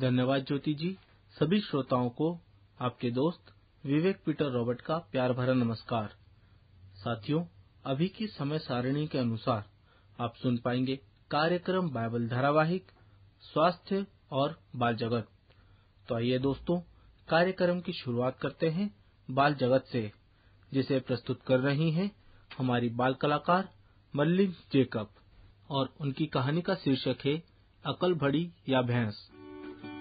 धन्यवाद ज्योति जी। सभी श्रोताओं को आपके दोस्त विवेक पीटर रॉबर्ट का प्यार भरा नमस्कार। साथियों, अभी की समय सारिणी के अनुसार आप सुन पाएंगे कार्यक्रम बाइबल धारावाहिक स्वास्थ्य और बाल जगत। तो आइए दोस्तों, कार्यक्रम की शुरुआत करते हैं बाल जगत से, जिसे प्रस्तुत कर रही हैं हमारी बाल कलाकार मल्लिन जेकब, और उनकी कहानी का शीर्षक है अकल भड़ी या भैंस।